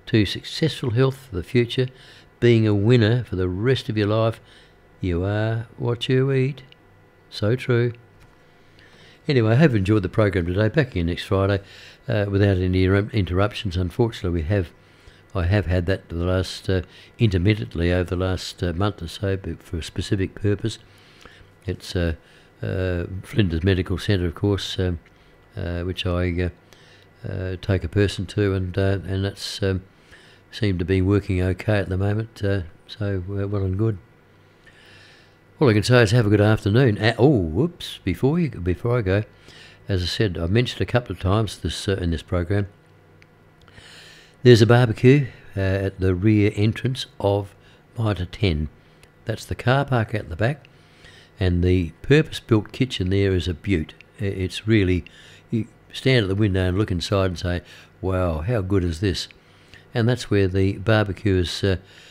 to successful health for the future, being a winner for the rest of your life. You are what you eat. So true. Anyway, I hope you enjoyed the program today. Back again next Friday without any interruptions. Unfortunately, I have had that for the last intermittently over the last month or so, but for a specific purpose. It's Flinders Medical Centre, of course, which I take a person to, and that's seemed to be working okay at the moment. So well and good. All I can say is have a good afternoon. Whoops! Before I go, as I said, I've mentioned a couple of times this in this program. There's a barbecue at the rear entrance of Mitre 10. That's the car park at the back, and the purpose-built kitchen there is a beaut. It's really, you stand at the window and look inside and say, "Wow, how good is this?" And that's where the barbecue is.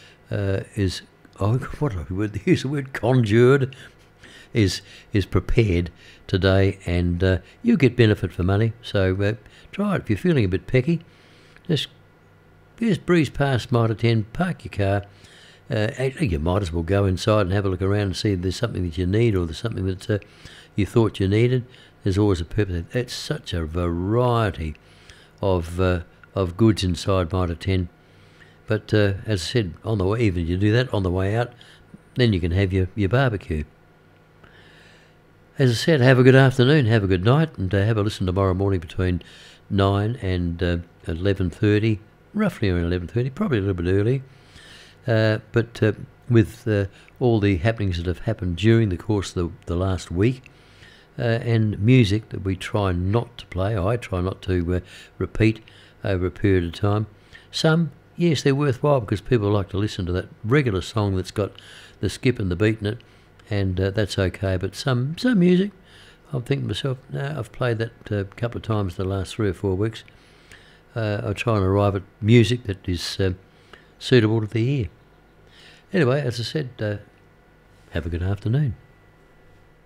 Use the word conjured, is prepared today, and you get benefit for money. So try it if you're feeling a bit pecky. Just breeze past Mitre 10, park your car. You might as well go inside and have a look around and see if there's something that you need, or there's something that you thought you needed. There's always a purpose. It's such a variety of goods inside Mitre 10. But as I said, on the way, even if you do that on the way out, then you can have your barbecue. As I said, have a good afternoon, have a good night, and have a listen tomorrow morning between 9 and 11:30, roughly around 11:30, probably a little bit early. But with all the happenings that have happened during the course of the last week, and music that we try not to play, I try not to repeat over a period of time. Some, yes, they're worthwhile because people like to listen to that regular song that's got the skip and the beat in it, and that's okay. But some music, I'm thinking to myself, no, I've played that a couple of times the last 3 or 4 weeks. I try and arrive at music that is suitable to the ear. Anyway, as I said, have a good afternoon.